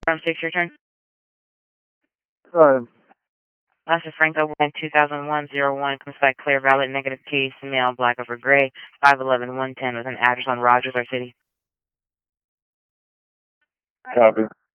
From 6, your turn. Go ahead. Last is Frank Oberman, 2001-01, comes back clear, valid, negative case, male, black over gray, 5'11", 110, with an address on Rogers, our city. Copy.